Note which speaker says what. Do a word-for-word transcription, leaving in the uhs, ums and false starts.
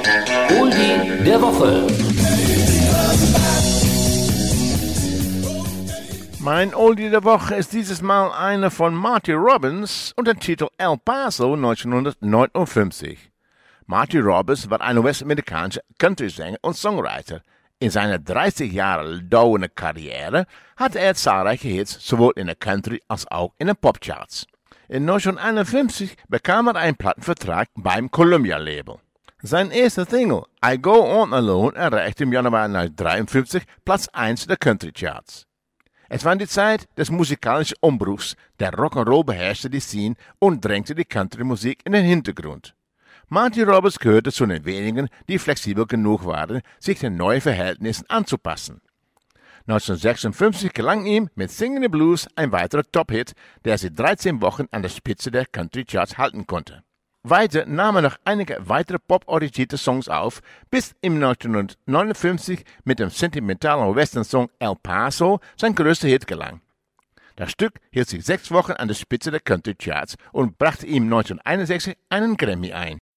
Speaker 1: Oldie der Woche.
Speaker 2: Mein Oldie der Woche ist dieses Mal einer von Marty Robbins und der Titel El Paso neunzehnhundertneunundfünfzig. Marty Robbins war ein US-amerikanischer Country-Sänger und Songwriter. In seiner dreißig Jahre dauernden Karriere hatte er zahlreiche Hits sowohl in der Country- als auch in den Popcharts. In neunzehnhunderteinundfünfzig bekam er einen Plattenvertrag beim Columbia-Label. Sein erster Single, I Go On Alone, erreichte im Januar neunzehnhundertdreiundfünfzig Platz eins der Country-Charts. Es war die Zeit des musikalischen Umbruchs, der Rock'n'Roll beherrschte die Szene und drängte die Country-Musik in den Hintergrund. Marty Robbins gehörte zu den wenigen, die flexibel genug waren, sich den neuen Verhältnissen anzupassen. neunzehnhundertsechsundfünfzig gelang ihm mit Singin' the Blues ein weiterer Top-Hit, der sie dreizehn Wochen an der Spitze der Country-Charts halten konnte. Weiter nahm er noch einige weitere pop-orientierte Songs auf, bis im neunzehnhundertneunundfünfzig mit dem sentimentalen Western-Song El Paso sein größter Hit gelang. Das Stück hielt sich sechs Wochen an der Spitze der Country-Charts und brachte ihm neunzehnhunderteinundsechzig einen Grammy ein.